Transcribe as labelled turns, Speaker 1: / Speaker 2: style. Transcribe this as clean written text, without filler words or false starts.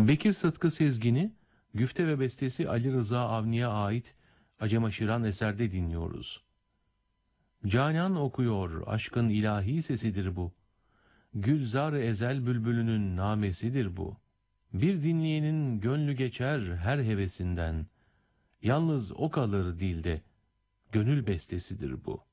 Speaker 1: Bekir Sıtkı Sezgin'i güfte ve bestesi Ali Rıza Avni'ye ait Acem Aşiran eserde dinliyoruz. Canan okuyor, aşkın ilahi sesidir bu. Gülzar-ı ezel bülbülünün namesidir bu. Bir dinleyenin gönlü geçer her hevesinden. Yalnız o kalır dilde, gönül bestesidir bu.